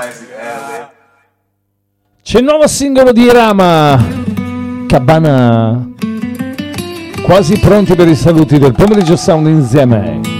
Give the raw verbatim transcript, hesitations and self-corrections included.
C'è il nuovo singolo di Rama, Cabana. Quasi pronti per i saluti del pomeriggio sound insieme.